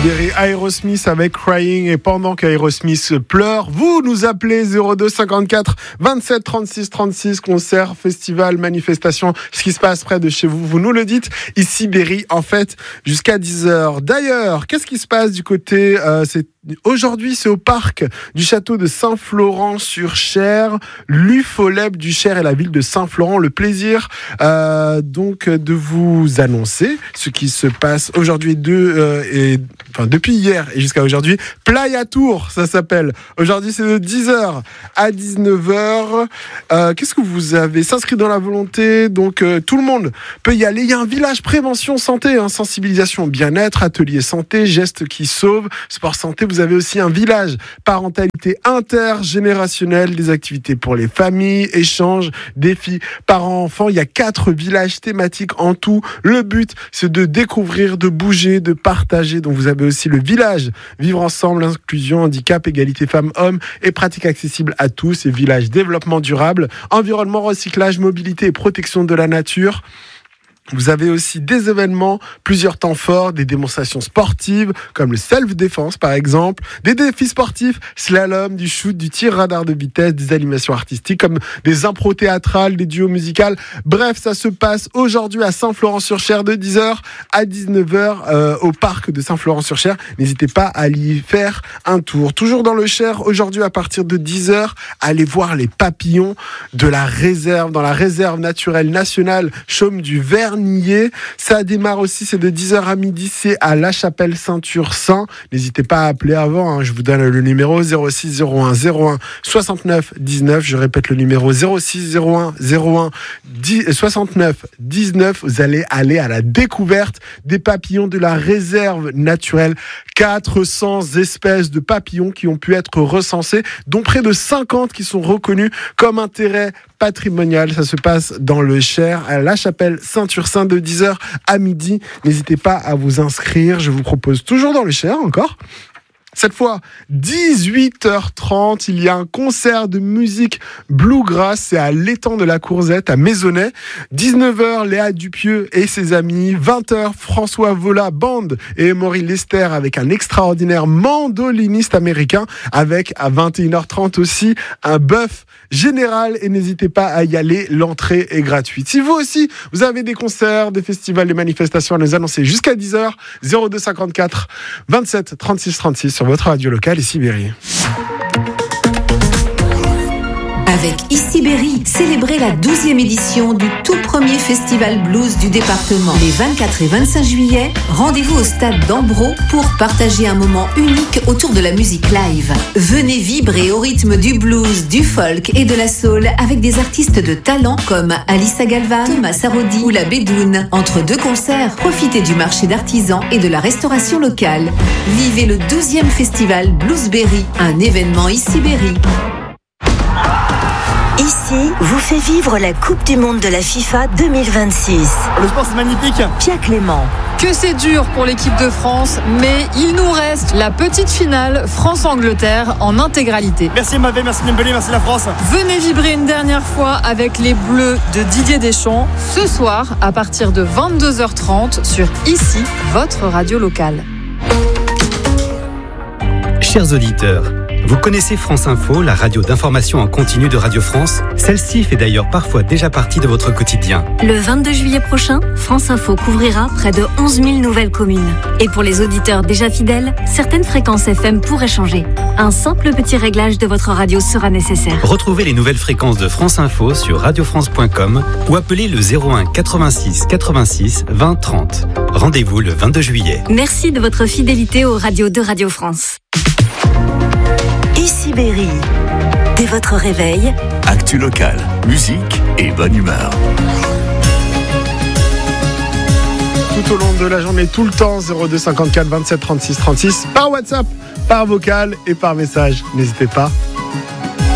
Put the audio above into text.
Sibérie, Aerosmith avec Crying. Et pendant qu'Aerosmith pleure, vous nous appelez 02 54 27 36 36. Concert, festival, manifestation, ce qui se passe près de chez vous, vous nous le dites. Ici Sibérie, en fait, jusqu'à 10h. D'ailleurs, qu'est-ce qui se passe du côté... Aujourd'hui, c'est au parc du château de Saint-Florent-sur-Cher, l'UFOLEB du Cher et la ville de Saint-Florent. Le plaisir donc de vous annoncer ce qui se passe aujourd'hui depuis hier et jusqu'à aujourd'hui. Playa Tour, ça s'appelle. Aujourd'hui, c'est de 10h à 19h. Qu'est-ce que vous avez? S'inscrit dans la volonté, donc tout le monde peut y aller. Il y a un village prévention santé, sensibilisation bien-être, atelier santé, gestes qui sauvent, sport santé. Vous avez aussi un village parentalité intergénérationnelle, des activités pour les familles, échanges, défis parents-enfants. Il y a 4 villages thématiques en tout. Le but, c'est de découvrir, de bouger, de partager. Donc vous avez aussi le village Vivre ensemble, inclusion, handicap, égalité femmes-hommes et pratiques accessibles à tous. Et village développement durable, environnement, recyclage, mobilité et protection de la nature. Vous avez aussi des événements, plusieurs temps forts, des démonstrations sportives, comme le self-défense par exemple, des défis sportifs, slalom, du shoot, du tir radar de vitesse, des animations artistiques, comme des impros théâtrales, des duos musicaux. Bref, ça se passe aujourd'hui à Saint-Florent-sur-Cher de 10h à 19h au parc de Saint-Florent-sur-Cher. N'hésitez pas à y faire un tour. Toujours dans le Cher, aujourd'hui à partir de 10h, allez voir les papillons de la réserve, dans la réserve naturelle nationale Chaume du Vernier. Ça démarre aussi, c'est de 10h à midi, c'est à La Chapelle Ceinture-Saint. N'hésitez pas à appeler avant, je vous donne le numéro 06 01 01 69 19. Je répète le numéro 06 01 01 69 19. Vous allez aller à la découverte des papillons de la réserve naturelle. 400 espèces de papillons qui ont pu être recensées, dont près de 50 qui sont reconnus comme intérêt patrimonial. Ça se passe dans le Cher, à La Chapelle Ceinture-Saint de 10h à midi. N'hésitez pas à vous inscrire. Je vous propose toujours dans le Cher encore. Cette fois, 18h30, il y a un concert de musique bluegrass, c'est à l'étang de la Courzette, à Maisonnay. 19h, Léa Dupieux et ses amis. 20h, François Vola Band et Maurice Lester avec un extraordinaire mandoliniste américain, avec à 21h30 aussi un bœuf général. Et n'hésitez pas à y aller, l'entrée est gratuite. Si vous aussi, vous avez des concerts, des festivals, des manifestations à nous annoncer jusqu'à 10h, 02 54 27 36 36 sur votre radio locale et Sibérie. Avec Sibérie, célébrez la 12e édition du tout premier festival blues du département. Les 24 et 25 juillet, rendez-vous au stade d'Ambro pour partager un moment unique autour de la musique live. Venez vibrer au rythme du blues, du folk et de la soul avec des artistes de talent comme Alissa Galvan, Thomas Sarodi ou La Bédoune. Entre 2 concerts, profitez du marché d'artisans et de la restauration locale. Vivez le 12e festival Bluesberry, un événement Sibérie. Ici, vous fait vivre la Coupe du Monde de la FIFA 2026. Le sport, c'est magnifique. Pia Clément. Que c'est dur pour l'équipe de France, mais il nous reste la petite finale France-Angleterre en intégralité. Merci Mavé, merci Dembélé, merci la France. Venez vibrer une dernière fois avec les Bleus de Didier Deschamps, ce soir à partir de 22h30 sur Ici, votre radio locale. Chers auditeurs, vous connaissez France Info, la radio d'information en continu de Radio France? Celle-ci fait d'ailleurs parfois déjà partie de votre quotidien. Le 22 juillet prochain, France Info couvrira près de 11 000 nouvelles communes. Et pour les auditeurs déjà fidèles, certaines fréquences FM pourraient changer. Un simple petit réglage de votre radio sera nécessaire. Retrouvez les nouvelles fréquences de France Info sur radiofrance.com ou appelez le 01 86 86 20 30. Rendez-vous le 22 juillet. Merci de votre fidélité aux radios de Radio France. Sibérie. Dès votre réveil, actu local, musique et bonne humeur. Tout au long de la journée, tout le temps, 02 54 27 36 36, par WhatsApp, par vocal et par message. N'hésitez pas.